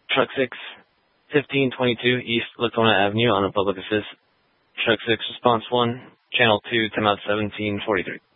Truck 6, 1522 East Latona Avenue on a public assist. Truck 6, response 1, channel 2, timeout 1743.